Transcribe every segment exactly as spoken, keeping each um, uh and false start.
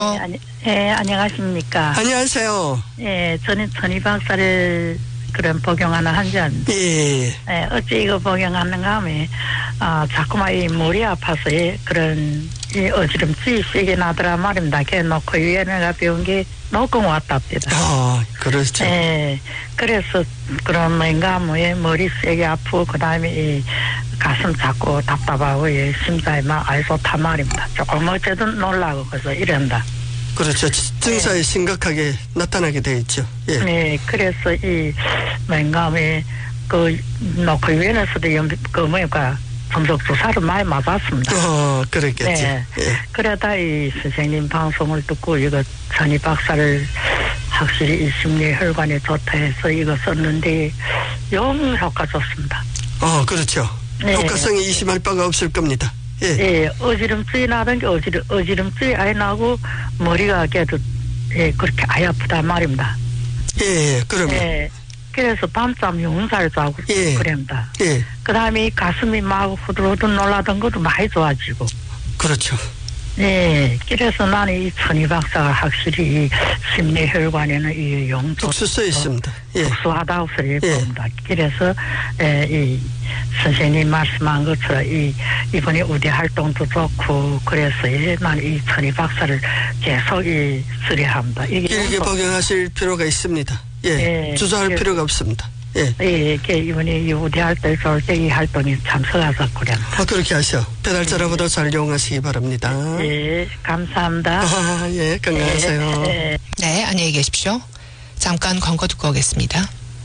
네, 아니, 예, 안녕하십니까. 안녕하세요. 예, 저는 천이박사를 그런 복용하는 한전. 예. 예, 어찌 이거 복용하는가 하면, 아, 자꾸만 이 머리 아파서 예, 그런, 이 어지럼증이 세게 나더라 말입니다. 걔 놓고 유연해가 배운 게 놓고 왔답니다. 아, 그렇죠. 예, 그래서 그런 뭔가 뭐, 예, 머리 세게 아프고, 그 다음에 이 가슴 자꾸 답답하고, 예, 심장이 막 알솟다 말입니다. 조금 어쨌든 놀라고, 그래서 이런다. 그렇죠. 증상이 네. 심각하게 나타나게 돼 있죠. 예. 네, 그래서 이 맹감에 그 놓고 유엔에서도 연, 그 뭐니까 점속 주사를 많이 맞았습니다. 어, 그랬겠지. 네. 예. 그러다 이 선생님 방송을 듣고 이거 천이 박사를 확실히 이 심리 혈관에 좋다 해서 이거 썼는데 영 효과 좋습니다. 어, 그렇죠. 네. 효과성이 의심할 바가 없을 겁니다. 예. 예, 어지럼증이 나던 게 어지럼, 어지럼증이 아예 나고 머리가 깨도 예, 그렇게 아예 아프단 말입니다. 예, 예, 그럼요. 예, 그래서 밤잠 용살 자고 예. 그럽니다. 예. 그 다음에 가슴이 막 후들후들 놀라던 것도 많이 좋아지고. 그렇죠. 예, 그래서 나는 이 천이 박사가 확실히 이 심리 혈관에는 이 용도. 독수 써 있습니다. 예. 독수하다고 소리 예. 봅니다. 그래서, 예, 이 선생님 말씀한 것처럼 이, 이번에 우대 활동도 좋고, 그래서 예, 나는 이 천이 박사를 계속 이 쓰려합니다. 이게 길게 복용하실 필요가 있습니다. 예. 예. 주저할 예. 필요가 없습니다. 예. 예, 이게 이번에 이 우대 활동 좋을 때 이 활동이 참석해서 그럽니다. 아, 그렇게 하셔. 배달자라고도 잘 이용하시기 바랍니다. 예, 감사합니다. 아, 예, 건강하세요. 예, 예. 네, 안녕히 계십시오. 잠깐 광고 듣고 오겠습니다.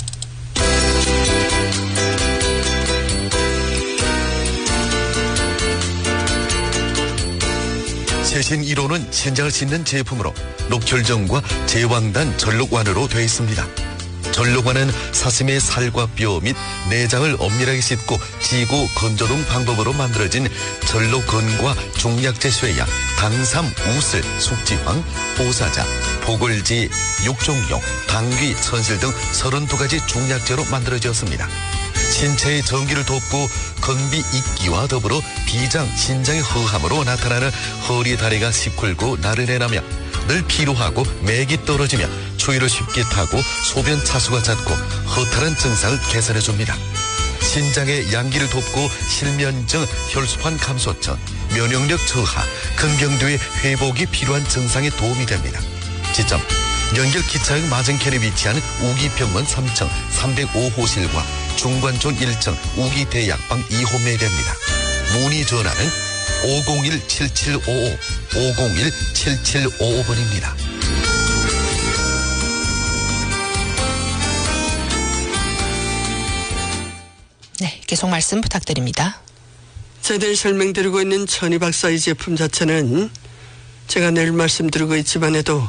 최신 일 호는 신장을 씻는 제품으로 녹혈정과 제왕단 전록완으로 되어 있습니다. 전록완은 사슴의 살과 뼈 및 내장을 엄밀하게 씻고 지고 건조 등 방법으로 만들어진 전록건과 중약제 쇠약, 당삼, 우슬, 숙지황, 보사자, 보글지, 육종용, 당귀, 천실 등 서른두 가지 중약제로 만들어졌습니다. 신체의 전기를 돕고 건비 있기와 더불어 비장, 신장의 허함으로 나타나는 허리 다리가 시큰고 나른해나며 늘 피로하고 맥이 떨어지며 추위를 쉽게 타고 소변 차수가 잦고 허탈한 증상을 개선해줍니다. 신장의 양기를 돕고 실면증, 혈소판 감소증, 면역력 저하, 근경도의 회복이 필요한 증상에 도움이 됩니다. 지점 연결 기차역 맞은편에 위치한 우기병원 삼 층 삼백오 호실과 중관촌 일 층 우기대약방 이 호매에 됩니다. 문의 전화는 오공일 칠칠오오 오공일 칠칠오오 번입니다. 네, 계속 말씀 부탁드립니다. 저희들이 설명드리고 있는 천이 박사의 제품 자체는 제가 늘 말씀드리고 있지만해도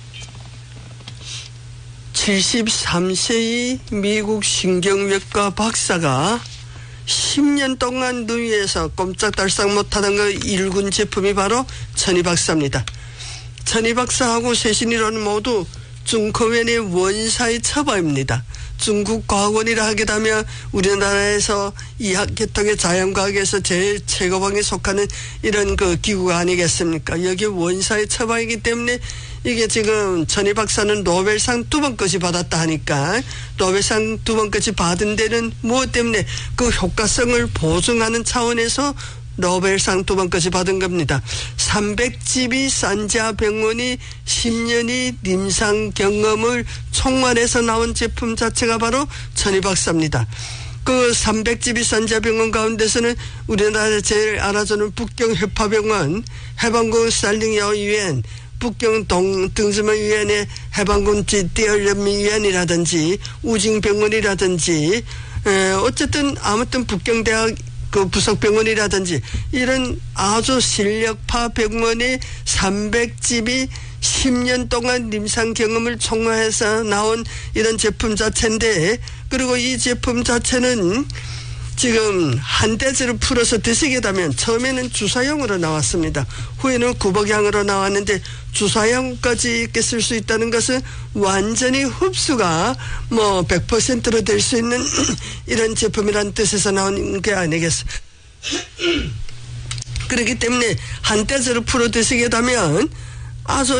칠십삼 세의 미국 신경외과 박사가 십 년 동안 누이에서 꼼짝달싹 못하던 그 일군 제품이 바로 천이 박사입니다. 천이 박사하고 세신이로는 모두 중科院의 원사의 처바입니다. 중국 과학원이라 하게 되면 우리나라에서 이학 계통의 자연과학에서 제일 최고봉에 속하는 이런 그 기구가 아니겠습니까? 여기 원사의 처바이기 때문에 이게 지금 천이 박사는 노벨상 두 번까지 받았다 하니까 노벨상 두 번까지 받은 데는 무엇 때문에 그 효과성을 보증하는 차원에서 노벨상 두 번까지 받은 겁니다. 삼백 집이 산자병원이 십 년의 임상 경험을 총괄해서 나온 제품 자체가 바로 천이 박사입니다. 그 삼백 집이 산자병원 가운데서는 우리나라 제일 알아주는 북경 해파병원, 해방군 스탈링여위원, 북경 동 등수모위원회 해방군 띠얼연미위원이라든지 우징병원이라든지 에, 어쨌든 아무튼 북경대학 그 부속병원이라든지 이런 아주 실력파 병원의 삼백 집이 십 년 동안 임상 경험을 총괄해서 나온 이런 제품 자체인데, 그리고 이 제품 자체는 지금 한 대지를 풀어서 드시게 되면 처음에는 주사용으로 나왔습니다. 후에는 구복향으로 나왔는데 주사용까지 이렇게 쓸 수 있다는 것은 완전히 흡수가 뭐 백 퍼센트로 될 수 있는 이런 제품이라는 뜻에서 나온 게 아니겠습니까? 그렇기 때문에 한 대지를 풀어 드시게 되면 아주